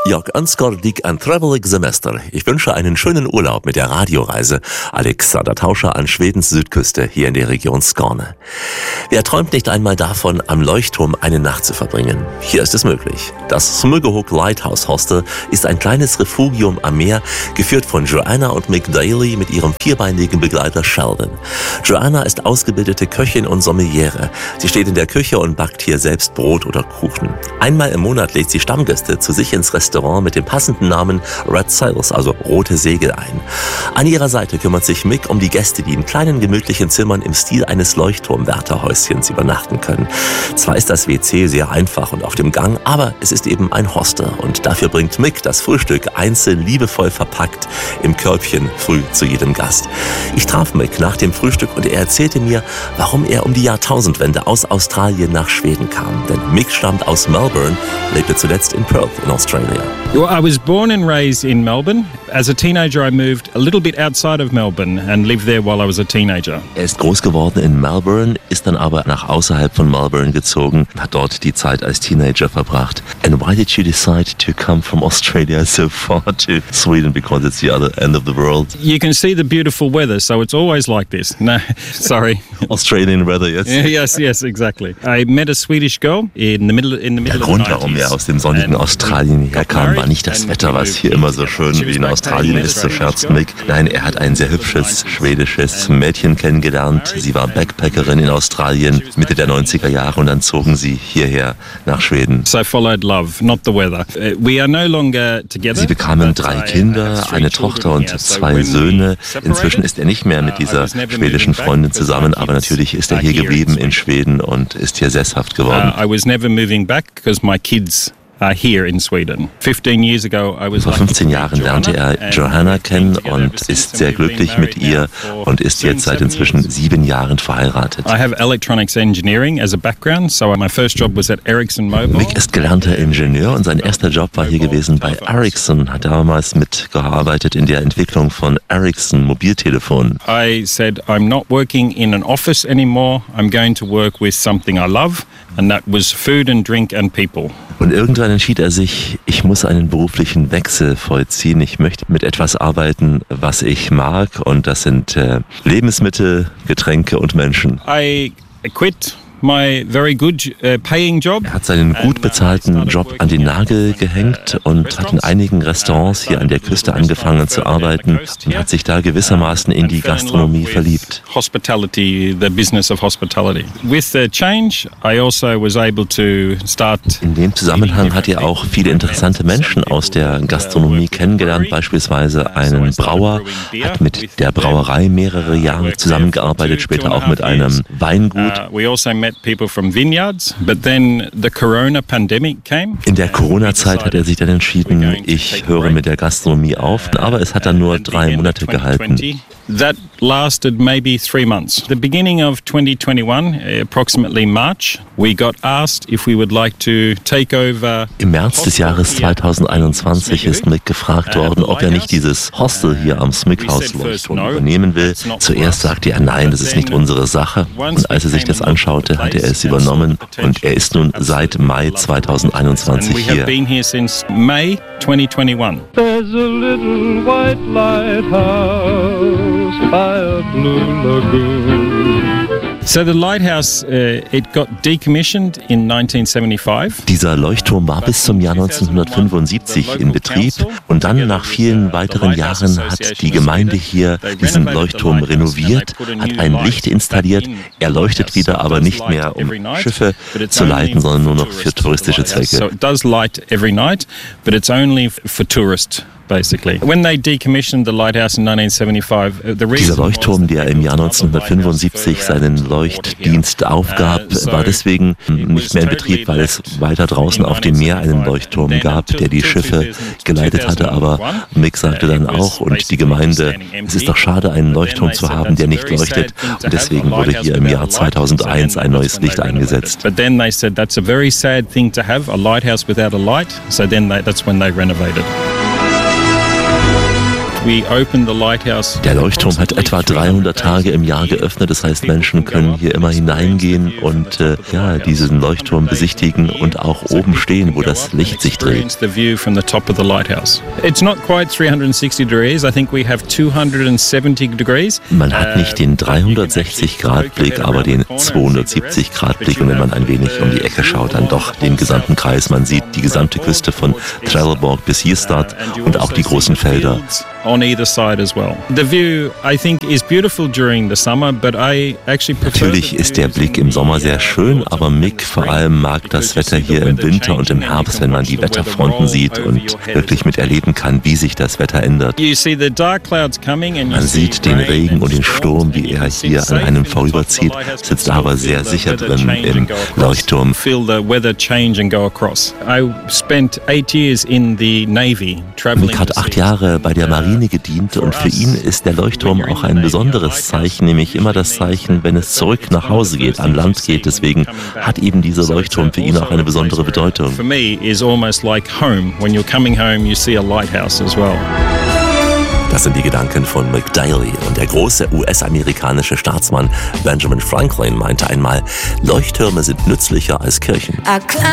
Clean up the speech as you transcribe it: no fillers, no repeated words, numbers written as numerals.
Jag önskar dig ein travelig Semester. Ich wünsche einen schönen Urlaub mit der Radioreise. Alexander Tauscher an Schwedens Südküste, hier in der Region Skåne. Wer träumt nicht einmal davon, am Leuchtturm eine Nacht zu verbringen? Hier ist es möglich. Das Smugglehooke Lighthouse Hostel ist ein kleines Refugium am Meer, geführt von Joanna und Mick Daly mit ihrem vierbeinigen Begleiter Sheldon. Joanna ist ausgebildete Köchin und Sommeliere. Sie steht in der Küche und backt hier selbst Brot oder Kuchen. Einmal im Monat lädt sie Stammgäste zu sich ins Restaurant mit dem passenden Namen Red Sails, also rote Segel, ein. An ihrer Seite kümmert sich Mick um die Gäste, die in kleinen gemütlichen Zimmern im Stil eines Leuchtturmwärterhäuschens übernachten können. Zwar ist das WC sehr einfach und auf dem Gang, aber es ist eben ein Hostel und dafür bringt Mick das Frühstück einzeln liebevoll verpackt im Körbchen früh zu jedem Gast. Ich traf Mick nach dem Frühstück und er erzählte mir, warum er um die Jahrtausendwende aus Australien nach Schweden kam. Denn Mick stammt aus Melbourne, lebte zuletzt in Perth in Australia. Well, I was born and raised in Melbourne. As a teenager, I moved a little bit outside of Melbourne and lived there while I was a teenager. Er ist groß geworden in Melbourne, ist dann aber nach außerhalb von Melbourne gezogen, hat dort die Zeit als Teenager verbracht. And why did you decide to come from Australia so far to Sweden, because it's the other end of the world? You can see the beautiful weather, so it's always like this. No, sorry. Australian weather, yes. Yes, exactly. I met a Swedish girl in the middle Der of Grund, the 90s. warum er aus dem sonnigen Australien herkam, war nicht das Wetter, was hier immer so schön wie in Australien ist, so scherzt Mick. Nein, er hat ein sehr hübsches schwedisches Mädchen kennengelernt. Sie war Backpackerin in Australien Mitte der 90er Jahre und dann zogen sie hierher nach Schweden. So I followed love, not the weather. We are no longer together. Sie bekamen 3 Kinder, eine Tochter und 2 Söhne. Inzwischen ist er nicht mehr mit dieser schwedischen Freundin zusammen, aber natürlich ist er hier geblieben in Schweden und ist hier sesshaft geworden. I was never moving back because my kids are here in Sweden. 15 years ago, I was Vor 15 Jahren lernte er Johanna kennen und ist sehr glücklich mit ihr und ist jetzt seit inzwischen 7 Jahren verheiratet. I have electronics engineering as a background, so my first job was at Ericsson Mobile. Mick ist gelernter Ingenieur und sein erster Job war hier gewesen bei Ericsson, hat damals mitgearbeitet in der Entwicklung von Ericsson Mobiltelefonen. I said, I'm not working in an office anymore. I'm going to work with something I love, and that was food and drink and people. Und irgendwann entschied er sich, ich muss einen beruflichen Wechsel vollziehen. Ich möchte mit etwas arbeiten, was ich mag. Und das sind Lebensmittel, Getränke und Menschen. I quit my very good paying job. Er hat seinen gut bezahlten Job an den Nagel gehängt und hat in einigen Restaurants hier an der Küste angefangen zu arbeiten und hat sich da gewissermaßen in die Gastronomie verliebt. Hospitality, the business of hospitality. With the change, I also was able to start. In dem Zusammenhang hat er auch viele interessante Menschen aus der Gastronomie kennengelernt, beispielsweise einen Brauer, hat mit der Brauerei mehrere Jahre zusammengearbeitet, später auch mit einem Weingut. We also met people from vineyards, but then the corona pandemic came. In der Corona-Zeit hat er sich dann entschieden, ich höre mit der Gastronomie auf, aber es hat dann nur 3 Monate gehalten. That lasted maybe 3 months. The beginning of 2021, approximately March, we got asked if we would like to take over. Im März des Jahres 2021 ist Mick gefragt worden, ob er nicht dieses Hostel hier am Smighouse Leuchtturm übernehmen will. Zuerst sagte er, nein, das ist nicht unsere Sache. Und als er sich das anschaute, hat er es übernommen und er ist nun seit Mai 2021 hier. We have been here since May 2021. There's a little white lighthouse by a blue lagoon. So the lighthouse, it got decommissioned in 1975. Dieser Leuchtturm war bis zum Jahr 1975 in Betrieb und dann nach vielen weiteren Jahren hat die Gemeinde hier diesen Leuchtturm renoviert, hat ein Licht installiert. Er leuchtet wieder, aber nicht mehr, um Schiffe zu leiten, sondern nur noch für touristische Zwecke. So it does light every night, but it's only for tourists. Basically. When they decommissioned the lighthouse in 1975, Dieser Leuchtturm, der im Jahr 1975 seinen Leuchtdienst aufgab, war deswegen nicht mehr in Betrieb, weil es weiter draußen auf dem Meer einen Leuchtturm gab, der die Schiffe geleitet hatte. Aber Mick sagte dann auch und die Gemeinde, es ist doch schade, einen Leuchtturm zu haben, der nicht leuchtet. Und deswegen wurde hier im Jahr 2001 ein neues Licht eingesetzt. But then they said that's a very sad thing to have, a lighthouse without a light. So then that's when they renovated. We opened the lighthouse. Der Leuchtturm hat etwa 300 Tage im Jahr geöffnet, das heißt, Menschen können hier immer hineingehen und diesen Leuchtturm besichtigen und auch oben stehen, wo das Licht sich dreht. It's not quite 360 degrees. I think we have 270 degrees. Man hat nicht den 360-Grad-Blick, aber den 270-Grad-Blick. Und wenn man ein wenig um die Ecke schaut, dann doch den gesamten Kreis. Man sieht die gesamte Küste von Trelleborg bis Hierstad und auch die großen Felder. On either side as well. The view, I think, is beautiful during the summer, but I actually prefer. Natürlich ist der Blick im Sommer sehr schön, aber Mick vor allem mag das Wetter hier im Winter und im Herbst, wenn man die Wetterfronten sieht und wirklich miterleben kann, wie sich das Wetter ändert. Man sieht den Regen und den Sturm, wie er hier an einem vorüberzieht, sitzt aber sehr sicher drin im Leuchtturm. Mick hat 8 Jahre bei der Marine gedient und für ihn ist der Leuchtturm auch ein besonderes Zeichen, nämlich immer das Zeichen, wenn es zurück nach Hause geht, an Land geht. Deswegen hat eben dieser Leuchtturm für ihn auch eine besondere Bedeutung. For me is almost like home. When you're coming home, you see a lighthouse as well. Das sind die Gedanken von Mick Daly. Und der große US-amerikanische Staatsmann Benjamin Franklin meinte einmal, Leuchttürme sind nützlicher als Kirchen.